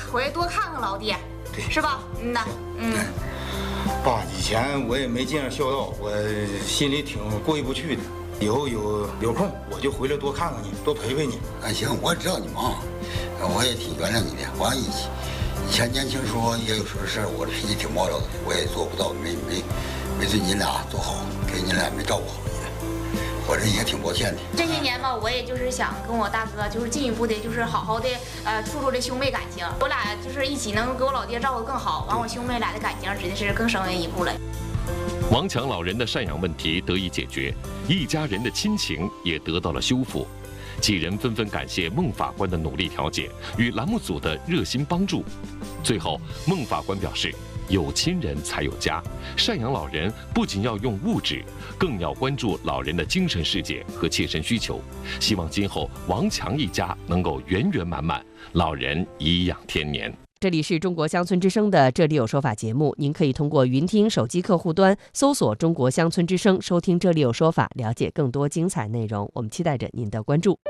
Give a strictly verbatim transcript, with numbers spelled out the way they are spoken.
回去多看看老爹， 对， 是吧？嗯呐，嗯。 爸，以前我也没尽上孝道，我心里挺过意不去的。以后有有空我就回来多看看你，多陪陪你。 哎，行，我知道你忙，我也挺原谅你的。我以以前年轻时候也有说事儿，我这脾气挺暴躁的，我也做不到，没没没对你俩做好，给你俩没照顾好你，我这也挺抱歉的。 这些年吧，我也就是想跟我大哥，就是进一步的，就是好好的呃处处这兄妹感情，我俩就是一起能给我老爹照顾更好，完我兄妹俩的感情真的是更深为一步了。 王强老人的赡养问题得以解决，一家人的亲情也得到了修复。几人纷纷感谢孟法官的努力调解与栏目组的热心帮助。最后，孟法官表示，有亲人才有家，赡养老人不仅要用物质，更要关注老人的精神世界和切身需求。希望今后王强一家能够圆圆满满，老人颐养天年。 这里是中国乡村之声的《这里有说法》节目，您可以通过云听手机客户端搜索中国乡村之声，收听《这里有说法》，了解更多精彩内容。我们期待着您的关注。